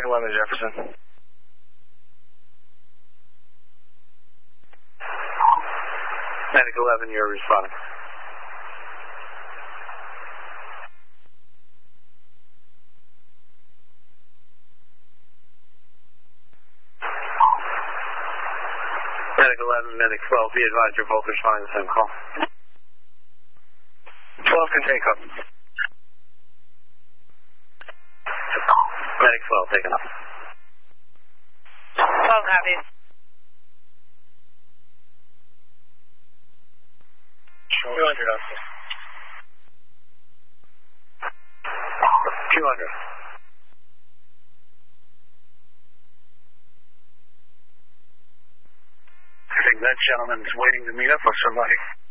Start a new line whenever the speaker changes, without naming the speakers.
Medic 11 Jefferson.
Medic 11, you're responding. Medic 11, Medic 12, be advised you're both responding to the same call.
12 can take up.
Medic 12, taken up.
12 copies.
200 up.
200.
I think that gentleman's waiting to meet up with somebody.